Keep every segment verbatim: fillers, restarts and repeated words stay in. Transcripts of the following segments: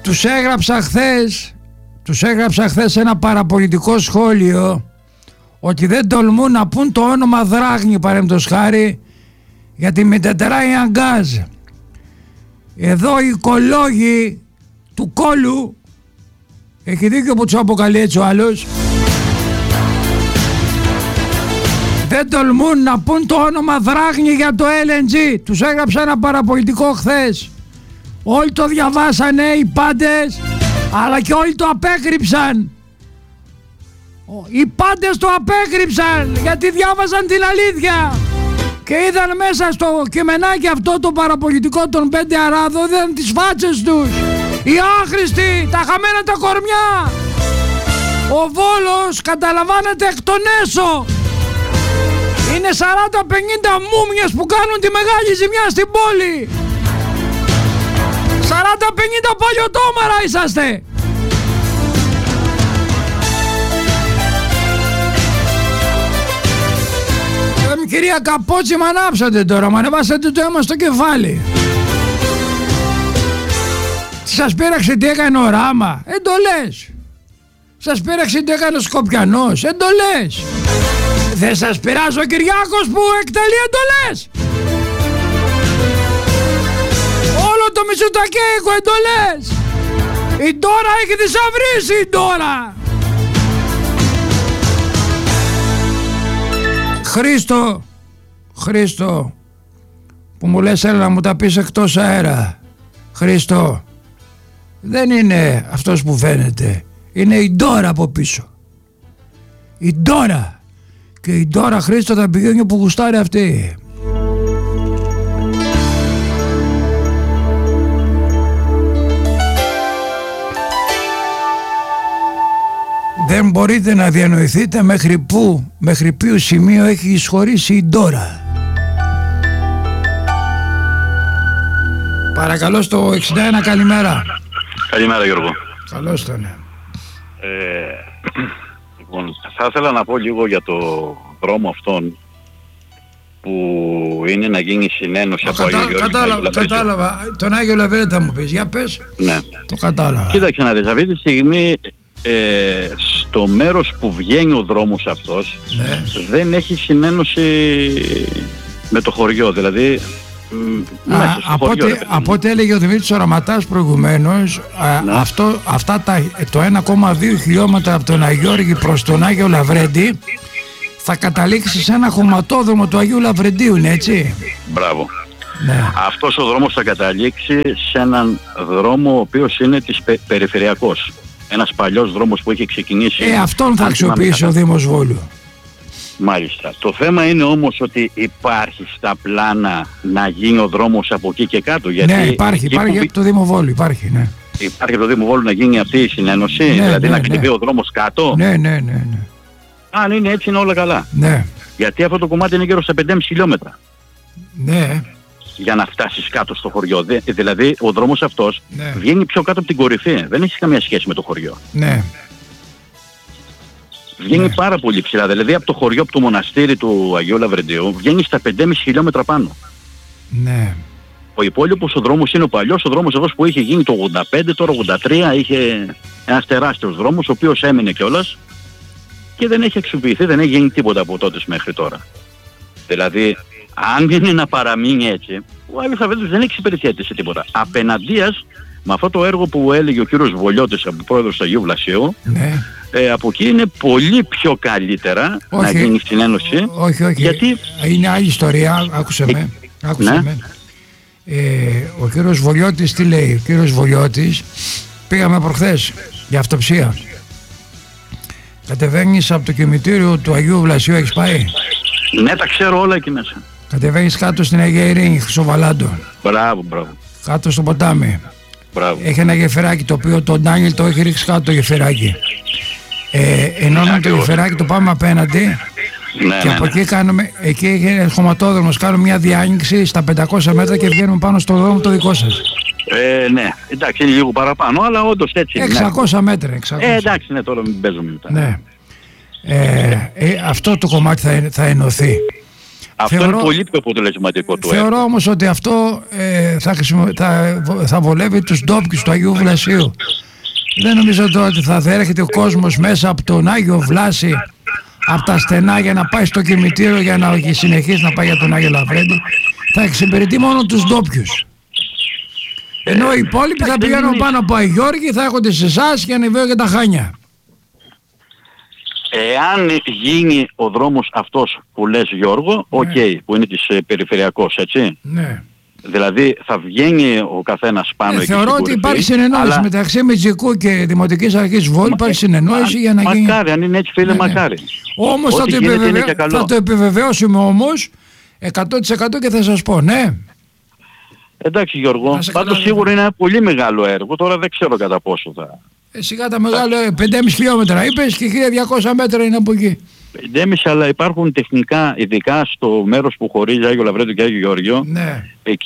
τους έγραψα χθες, τους έγραψα χθες ένα παραπολιτικό σχόλιο ότι δεν τολμούν να πούν το όνομα Δράγνη παρέμπτος χάρη γιατί με τετράει αγκάζ. Εδώ οι οικολόγοι του κόλου, έχει δίκιο που τους αποκαλεί έτσι ο άλλος, δεν τολμούν να πούν το όνομα Δράγνη για το ελ εν τζι. Τους έγραψα ένα παραπολιτικό χθες. Όλοι το διαβάσανε οι πάντες, αλλά και όλοι το απέκρυψαν. Οι πάντες το απέκρυψαν γιατί διάβαζαν την αλήθεια και είδαν μέσα στο κειμενάκι αυτό το παραπολιτικό των πέντε αράδων, είδαν τις φάτσες τους, οι άχρηστοι, τα χαμένα τα κορμιά. Ο Βόλος, καταλαμβάνεται, εκ των έσω. Είναι σαράντα πενήντα μούμιες που κάνουν τη μεγάλη ζημιά στην πόλη. σαράντα πενήντα παλιωτόμαρα είσαστε. Ε, κυρία Καπότσι, μ' ανάψατε τώρα, μ' ανεβάσατε το αίμα στο κεφάλι. Σας πήραξε τι έκανε ο Ράμα, εντολές. Σας πήραξε τι έκανε ο Σκοπιανός, εντολές. Δεν σας πειράζει ο Κυριάκος που εκτελεί εντολές. Όλο το Μητσοτακέικο εντολές. Η Ντόρα έχει θησαυρίσει, η Ντόρα. Χρήστο, Χρήστο, που μου λες έλα να μου τα πεις εκτός αέρα. Χρήστο, δεν είναι αυτός που φαίνεται. Είναι η Ντόρα από πίσω. Η Ντόρα. Και η Ντόρα, Χρήστο, θα πηγαίνει όπου γουστάρει αυτή. Δεν μπορείτε να διανοηθείτε μέχρι πού, μέχρι ποιο σημείο έχει εισχωρήσει η Ντόρα. Παρακαλώ στο εξήντα ένα, καλημέρα. Καλημέρα, Γιώργο. Καλώς τον. Ε, λοιπόν, θα ήθελα να πω λίγο για το δρόμο αυτόν που είναι να γίνει συνένωση από κατα, Άγιο κατάλαβα, κατάλαβα. Τον Άγιο Λαβρέντη θα μου πεις, για πες. Ναι. Το κατάλαβα. Κοίταξε να δεις, αυτή τη στιγμή ε, στο μέρος που βγαίνει ο δρόμος αυτός, ναι, δεν έχει συνένωση με το χωριό, δηλαδή Α, από, χωριό, ό,τι, από ό,τι έλεγε ο Δημήτρης Οραματάς προηγουμένως, ναι, αυτό, αυτά τα, το ένα κόμμα δύο χιλιόμετρα από τον Αγιώργη προς τον Άγιο Λαβρέντη θα καταλήξει σε ένα χωματόδρομο του Αγίου Λαβρεντίου, είναι έτσι? Μπράβο. Ναι. Αυτός ο δρόμος θα καταλήξει σε έναν δρόμο ο οποίος είναι της πε, περιφερειακός. Ένας παλιός δρόμος που έχει ξεκινήσει. Ε, αυτόν θα αξιοποιήσει ο Δήμος Βόλου. Μάλιστα. Το θέμα είναι όμως ότι υπάρχει στα πλάνα να γίνει ο δρόμος από εκεί και κάτω. Γιατί ναι, υπάρχει, υπάρχει από το Δήμο Βόλου, υπάρχει, ναι. Υπάρχει από το Δήμο Βόλου να γίνει αυτή η συνένωση, ναι, δηλαδή ναι, να χτυπεί ναι. ο δρόμος κάτω. Ναι, ναι, ναι, ναι. Αν είναι έτσι είναι όλα καλά. Ναι. Γιατί αυτό το κομμάτι είναι γύρω στα πέντε και μισό χιλιόμετρα. Ναι. Για να φτάσεις κάτω στο χωριό. Δηλαδή ο δρόμος αυτός, ναι, βγαίνει πιο κάτω από την κορυφή. Δεν έχει καμία σχέση με το χωριό. Ναι. Βγαίνει ναι. πάρα πολύ ψηλά. Δηλαδή από το χωριό, από το μοναστήρι του Αγίου Λαβρεντίου, βγαίνει στα πέντε και μισό χιλιόμετρα πάνω. Ναι. Ο υπόλοιπος ο δρόμος είναι ο παλιός, ο δρόμος εδώ που είχε γίνει το ογδόντα πέντε, τώρα ογδόντα τρία, είχε ένας τεράστιος δρόμος, ο οποίος έμεινε κιόλας και δεν έχει αξιοποιηθεί, δεν έχει γίνει τίποτα από τότε μέχρι τώρα. Δηλαδή, αν είναι να παραμείνει έτσι, ο Άγιος Λαβρέντης δεν έχει εξυπηρετήσει σε τίποτα. Απέναντίας, με αυτό το έργο που έλεγε ο κύριος Βολιώτης, από πρόεδρος του Αγίου Βλασίου, ναι, ε, από εκεί είναι πολύ πιο καλύτερα όχι, να γίνει συνένωση. Όχι, όχι, γιατί... είναι άλλη ιστορία, άκουσε με. Άκουσε ναι. με. Ε, ο κύριος Βολιώτης τι λέει? Ο κύριος Βολιώτης, πήγαμε προχθές για αυτοψία. Κατεβαίνεις από το κημητήριο του Αγίου Βλασίου, έχεις πάει? Ναι, τα ξέρω όλα εκεί μέσα. Κατεβαίνεις κάτω στην Αγία Ειρήνη, Χρυσοβαλάντο. Μπράβο, μπράβο. Κάτω στο ποτάμι. Μπράβο. Έχει ένα γεφυράκι το οποίο τον Ντάνιελ το έχει ρίξει κάτω το γεφυράκι. Ε, ενώ με το γεφυράκι το πάμε απέναντι. Ναι, και ναι, από ναι. εκεί κάνουμε, εκεί έχει ένα χωματόδρομος, κάνουμε μια διάνοιξη στα πεντακόσια μέτρα και βγαίνουμε πάνω στο δρόμο το δικό σας. Ε, ναι, εντάξει, είναι λίγο παραπάνω, αλλά όντως έτσι είναι. εξακόσια μέτρα, εξακόσια. Ε, εντάξει, ναι, τώρα μην παίζουμε μετά. Ναι. Ε, ε, αυτό το κομμάτι θα, θα ενωθεί. Αυτό θεωρώ, είναι πολύ πιο αποτελεσματικό του έργου. Θεωρώ όμως ότι αυτό ε, θα, θα, θα βολεύει τους ντόπιους του Αγίου Βλασίου. Δεν νομίζω τώρα ότι θα έρχεται ο κόσμος μέσα από τον Άγιο Βλάση, από τα στενά, για να πάει στο κημητήριο, για να συνεχίσει να πάει για τον Άγιο Λαβρέντη. Θα εξυπηρετεί μόνο τους ντόπιους. Ε, Ενώ οι υπόλοιποι θα πηγαίνουν πάνω από Αγιώργη, θα έχονται σε εσάς και ανεβαίνουν και τα Χάνια. Εάν γίνει ο δρόμος αυτός που λες, Γιώργο, οκ, ναι. okay, που είναι της ε, περιφερειακός, έτσι. Ναι. Δηλαδή θα βγαίνει ο καθένας πάνω ε, εκεί. Θεωρώ ότι υπάρχει συνεννόηση αλλά... μεταξύ Μητζικού και Δημοτικής Αρχής Βόλου, υπάρχει συνεννόηση για να μακάρι, γίνει... Μακάρι, αν είναι έτσι φίλε, ναι, μακάρι. Ναι. Όμως θα το, επιβεβαι... θα το επιβεβαιώσουμε όμως εκατό τοις εκατό και θα σας πω, ναι. Εντάξει Γιώργο, πάντως σίγουρα είναι ένα πολύ μεγάλο έργο, τώρα δεν ξέρω κατά πόσο θα... Ε, σιγά τα μεγάλα, πέντε κόμμα πέντε χιλιόμετρα είπες και χίλια διακόσια μέτρα είναι από εκεί. πέντε κόμμα πέντε αλλά υπάρχουν τεχνικά, ειδικά στο μέρος που χωρίζει Άγιο Λαβρέντο και Άγιο Γεώργιο, ναι.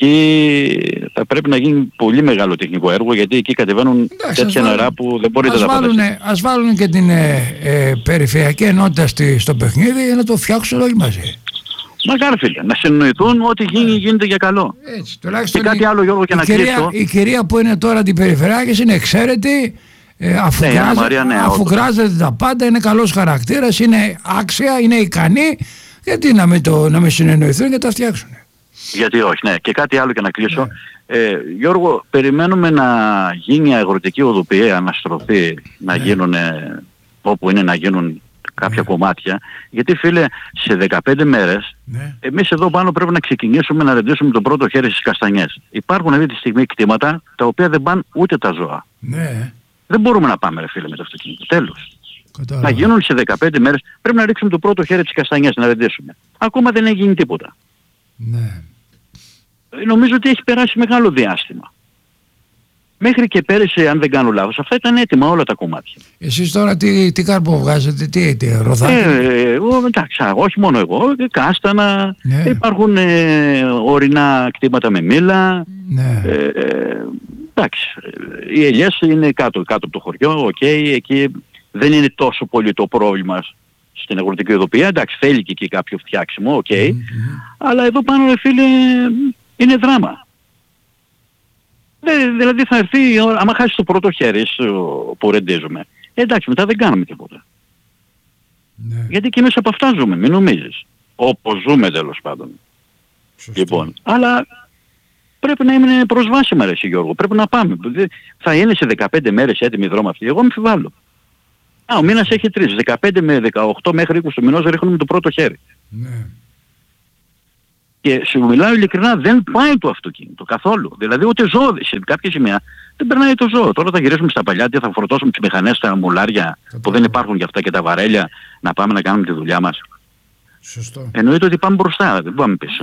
Εκεί θα πρέπει να γίνει πολύ μεγάλο τεχνικό έργο, γιατί εκεί κατεβαίνουν εντάξει, τέτοια νερά που δεν μπορείτε να τα φανταστείτε. Ας βάλουν και την ε, ε, περιφερειακή ενότητα στη, στο παιχνίδι για να το φτιάξουν όλοι μαζί. Μακάρι φίλε, να συνεννοηθούν ότι γίνει, γίνεται για καλό. Έτσι, τουλάχιστον και κάτι η, άλλο Γιώργο και η να κυρία, κλείσω. Η κυρία που είναι τώρα την περιφερειακή είναι εξαίρετη, ε, αφού, ναι, γράζε, Μαρία, ναι, αφού γράζεται τα πάντα, είναι καλός χαρακτήρας, είναι άξια, είναι ικανή, γιατί να μην, το, να μην συνεννοηθούν και τα φτιάξουν. Γιατί όχι, ναι. Και κάτι άλλο και να κλείσω. Ναι. Ε, Γιώργο, περιμένουμε να γίνει αγροτική οδοποιία, να στρωθεί, να ναι. γίνουν όπου είναι να γίνουν κάποια ναι. κομμάτια. Γιατί φίλε, σε δεκαπέντε μέρες, ναι. εμείς εδώ πάνω πρέπει να ξεκινήσουμε να ρεντήσουμε το πρώτο χέρι στις καστανιές. Υπάρχουν αυτή τη στιγμή κτήματα τα οποία δεν πάνε ούτε τα ζώα. Ναι. Δεν μπορούμε να πάμε ρε φίλε με το αυτοκίνητο. Τέλος. Κατάλαβα. Να γίνουν σε δεκαπέντε μέρες, πρέπει να ρίξουμε το πρώτο χέρι της καστανιές, να ρεντήσουμε. Ακόμα δεν έχει γίνει τίποτα. Ναι. Νομίζω ότι έχει περάσει μεγάλο διάστημα. Μέχρι και πέρυσι, αν δεν κάνω λάθος, αυτά ήταν έτοιμα όλα τα κομμάτια. Εσείς τώρα τι, τι κάρπο βγάζετε, τι, τι ροδάκι? Ε, εγώ, εντάξει, όχι μόνο εγώ, κάστανα, ναι. υπάρχουν ε, ορεινά κτήματα με μήλα. Ναι. Ε, ε, εντάξει, οι ελιές είναι κάτω, κάτω από το χωριό, οκ, okay, εκεί δεν είναι τόσο πολύ το πρόβλημα στην αγροτική οδοποιία. Εντάξει, θέλει και εκεί κάποιο φτιάξιμο, οκ, okay, mm-hmm. αλλά εδώ πάνω, ρε φίλε, είναι δράμα. Δηλαδή θα έρθει, άμα χάσει το πρώτο χέρι που ρεντίζουμε, εντάξει μετά δεν κάνουμε τίποτα. Ναι. Γιατί και εμείς από αυτά ζούμε, μην νομίζεις. Όπως ζούμε τέλος πάντων. Σωστή. Λοιπόν, αλλά πρέπει να είναι προσβάσιμα ρε εσύ Γιώργο, πρέπει να πάμε. Θα είναι σε δεκαπέντε μέρες έτοιμοι δρόμοι αυτοί, εγώ αμφιβάλλω. Α, ο μήνας έχει τρεις, δεκαπέντε με δεκαοκτώ μέχρι είκοσι του μηνός ρίχνουμε το πρώτο χέρι. Ναι. Και σου μιλάω ειλικρινά, δεν πάει το αυτοκίνητο καθόλου. Δηλαδή ούτε ζώο, σε κάποια σημεία δεν περνάει το ζώο. Τώρα θα γυρίσουμε στα παλιά και θα φορτώσουμε τις μηχανές, τα μουλάρια που δεν υπάρχουν για αυτά και τα βαρέλια, να πάμε να κάνουμε τη δουλειά μας. Σωστό. Εννοείται ότι πάμε μπροστά, δεν πάμε πίσω.